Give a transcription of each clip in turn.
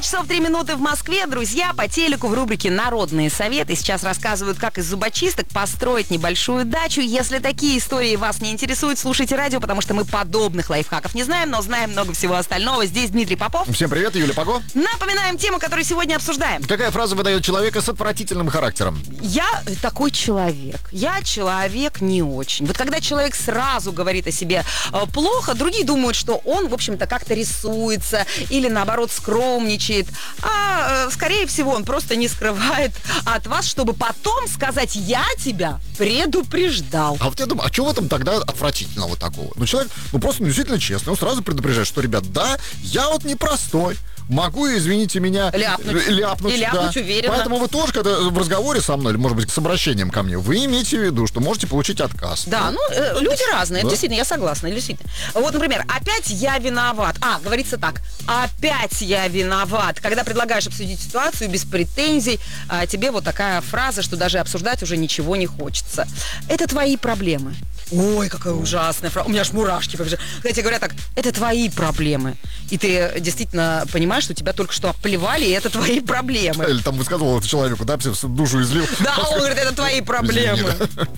12 часов 3 минуты в Москве. Друзья, по телеку в рубрике «Народные советы» сейчас рассказывают, как из зубочисток построить небольшую дачу. Если такие истории вас не интересуют, слушайте радио, потому что мы подобных лайфхаков не знаем, но знаем много всего остального. Здесь Дмитрий Попов. Всем привет, Юля Паго. Напоминаем тему, которую сегодня обсуждаем. Какая фраза выдает человека с отвратительным характером? Я такой человек. Я человек не очень. Вот когда человек сразу говорит о себе плохо, другие думают, что он, в общем-то, как-то рисуется или, наоборот, скромничает. А, скорее всего, он просто не скрывает от вас, чтобы потом сказать: «Я тебя предупреждал». А вот я думаю, а что в этом тогда отвратительного такого? Ну, человек, просто действительно честный. Он сразу предупреждает, что, ребят, да, я вот непростой. Могу, извините меня, ляпнуть, и ляпнуть уверенно. Поэтому вы тоже, когда в разговоре со мной, или, может быть, с обращением ко мне, вы имейте в виду, что можете получить отказ. Да, люди разные, да? Действительно, я согласна, действительно. Вот, например, опять я виноват. Говорится так: опять я виноват. Когда предлагаешь обсудить ситуацию без претензий, тебе вот такая фраза, что даже обсуждать уже ничего не хочется. Это твои проблемы. Ой, какая ужасная фраза. У меня аж мурашки побежали. Когда тебе говорят так: это твои проблемы. И ты действительно понимаешь, что тебя только что оплевали, и это твои проблемы. Или там высказывал человеку, да, в душу излил. Да, он говорит: это твои проблемы.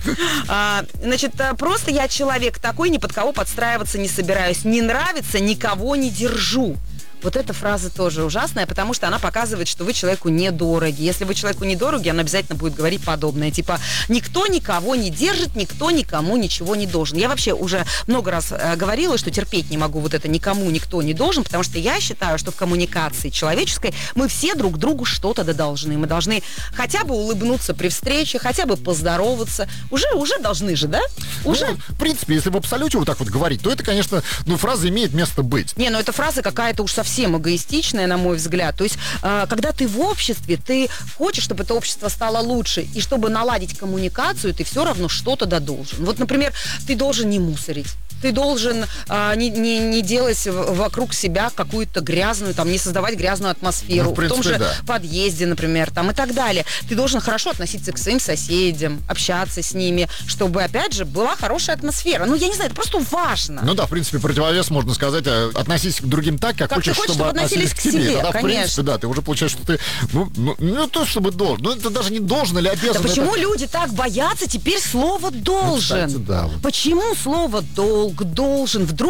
Значит, просто я человек такой, ни под кого подстраиваться не собираюсь. Не нравится, никого не держу. Вот эта фраза тоже ужасная, потому что она показывает, что вы человеку недороги. Если вы человеку недороги, он обязательно будет говорить подобное. Типа: никто никого не держит, никто никому ничего не должен. Я вообще уже много раз говорила, что терпеть не могу вот это «никому никто не должен», потому что я считаю, что в коммуникации человеческой мы все друг другу что-то должны. Мы должны хотя бы улыбнуться при встрече, хотя бы поздороваться. Уже должны же, да? Уже. Ну, в принципе, если в абсолюте вот так вот говорить, то это, конечно, фраза имеет место быть. Не, эта фраза какая-то уж совсем эгоистичная, на мой взгляд. То есть, когда ты в обществе, ты хочешь, чтобы это общество стало лучше, и чтобы наладить коммуникацию, ты все равно что-то должен. Вот, например, ты должен не мусорить. Ты должен не делать вокруг себя какую-то грязную, не создавать грязную атмосферу. В принципе, в том же да. подъезде, например, и так далее. Ты должен хорошо относиться к своим соседям, общаться с ними, чтобы, опять же, была хорошая атмосфера. Я не знаю, это просто важно. В принципе, противовес, можно сказать, относись к другим так, как хочешь, чтобы относились к себе. Тогда, конечно. В принципе, да, ты уже получаешь, что ты, то, чтобы должен. Это даже не должен или обязан. Да почему люди так боятся теперь слова «должен»? Кстати, да. Почему слово «долг», «должен» вдруг